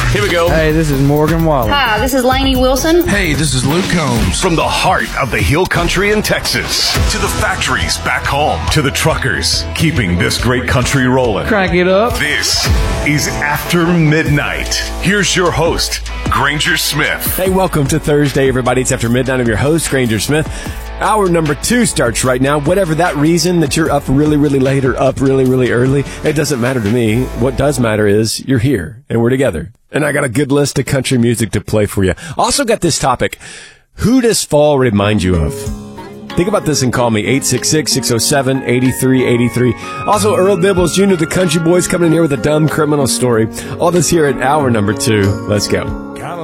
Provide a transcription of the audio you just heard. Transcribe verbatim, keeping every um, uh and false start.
Here we go. Hey, this is Morgan Wallen. Hi, this is Lainey Wilson. Hey, this is Luke Combs. From the heart of the Hill Country in Texas to the factories back home to the truckers keeping this great country rolling. Crank it up. This is After Midnight. Here's your host, Granger Smith. Hey, welcome to Thursday, everybody. It's After Midnight. I'm your host, Granger Smith. Hour number two starts right now. Whatever that reason that you're up really, really late or up really, really early, it doesn't matter to me. What does matter is you're here and we're together. And I got a good list of country music to play for you. Also got this topic. Who does fall remind you of? Think about this and call me, eight six six, six oh seven, eight three eight three. Also, Earl Dibbles, Junior the Country Boys, coming in here with a dumb criminal story. All this here at hour number two. Let's go.